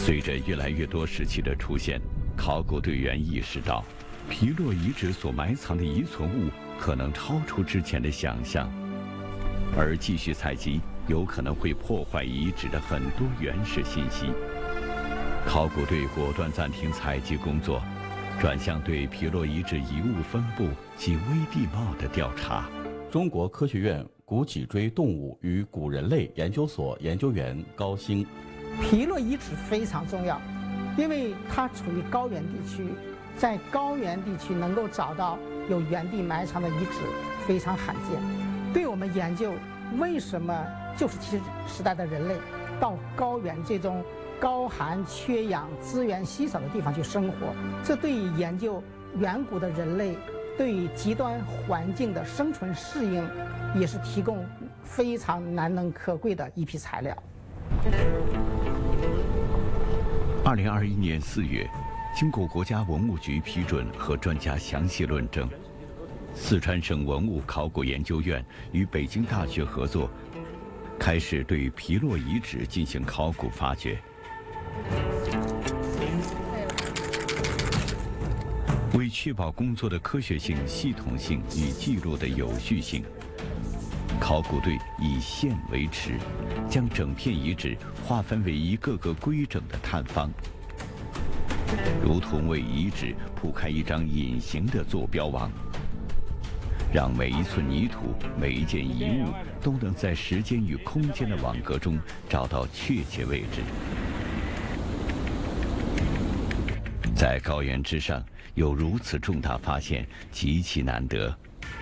随着越来越多石器的出现，考古队员意识到，皮洛遗址所埋藏的遗存物可能超出之前的想象，而继续采集有可能会破坏遗址的很多原始信息。考古队果断暂停采集工作，转向对皮洛遗址遗物分布及微地貌的调查。 中国科学院古脊椎动物与古人类研究所研究员高鑫： 皮洛遗址非常重要，因为它处于高原地区，在高原地区能够找到有原地埋藏的遗址非常罕见。对我们研究为什么旧石器时代的人类到高原这种高寒缺氧、资源稀少的地方去生活，这对于研究远古的人类对于极端环境的生存适应，也是提供非常难能可贵的一批材料。 2021年4月，经过国家文物局批准和专家详细论证，四川省文物考古研究院与北京大学合作，开始对皮洛遗址进行考古发掘。为确保工作的科学性、系统性与记录的有序性，考古队以线为尺，将整片遗址划分为一个个规整的探方，如同为遗址铺开一张隐形的坐标网，让每一寸泥土、每一件遗物都能在时间与空间的网格中找到确切位置。在高原之上有如此重大发现，极其难得。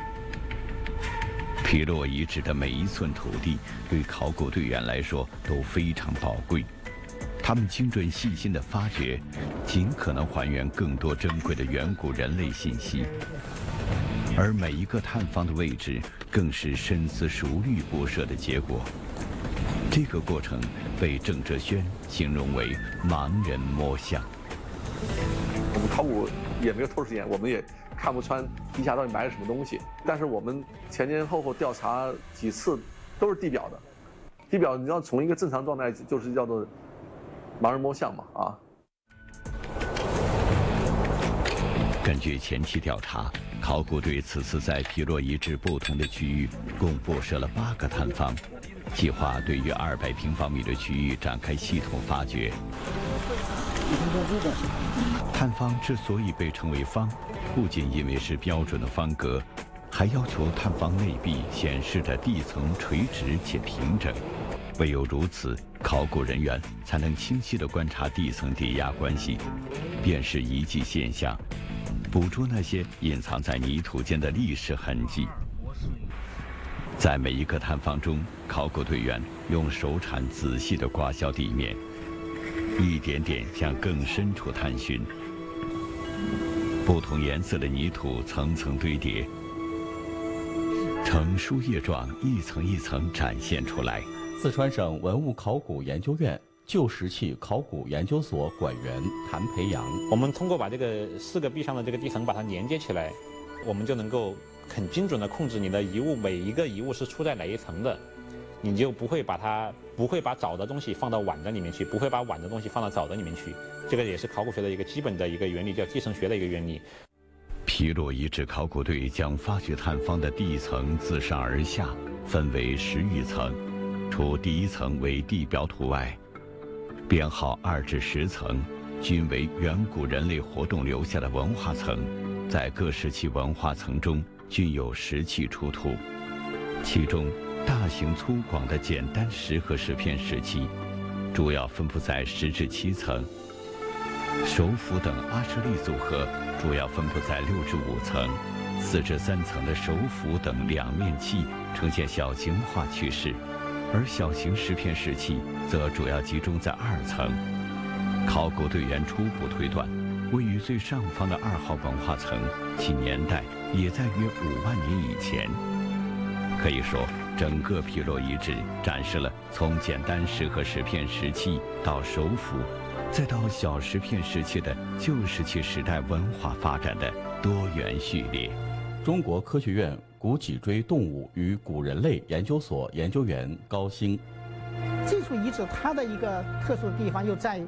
皮洛遗址的每一寸土地对考古队员来说都非常宝贵，他们精准细心的发掘，尽可能还原更多珍贵的远古人类信息。而每一个探方的位置更是深思熟虑布设的结果。这个过程被郑哲轩形容为盲人摸象。 我们考古也没有透视眼，我们也看不穿地下到底埋了什么东西。但是我们前前后后调查几次都是地表的，地表你要从一个正常状态就是叫做盲人摸象嘛啊。 根据前期调查，考古队此次在皮洛遗址不同的区域共布设了8个探方，计划对约200平方米的区域展开系统发掘。探方之所以被称为方，不仅因为是标准的方格，还要求探方内壁显示的地层垂直且平整。唯有如此，考古人员才能清晰地观察地层叠压关系，辨识遗迹现象，捕捉那些隐藏在泥土间的历史痕迹。在每一个探方中，考古队员用手铲仔细地刮削地面，一点点向更深处探寻。不同颜色的泥土层层堆叠，呈书页状一层一层展现出来。 四川省文物考古研究院旧石器考古研究所馆员谭培阳： 我们通过把这个4个壁上的这个地层把它连接起来，我们就能够很精准地控制你的遗物，每一个遗物是出在哪一层的，你就不会把早的东西放到晚的里面去，不会把晚的东西放到早的里面去。这个也是考古学的一个基本的一个原理，叫继承学的一个原理。 皮洛遗址考古队将发掘探方的地层自上而下分为10余层，除第1层为地表土外，编号2至10层均为远古人类活动留下的文化层，在各时期文化层中均有石器出土，其中大型粗犷的简单石和石片石器主要分布在10至7层，手斧等阿舍利组合主要分布在6至5层，4至3层的手斧等两面器呈现小型化趋势，而小型石片石器则主要集中在2层。考古队员初步推断，位于最上方的2号文化层，其年代也在约5万年以前。可以说，整个皮洛遗址展示了从简单石和石片石器到手斧，再到小石片石器的旧石器时代文化发展的多元序列。 中国科学院古脊椎动物与古人类研究所研究员高鑫： 这处遗址它的一个特殊的地方又在于，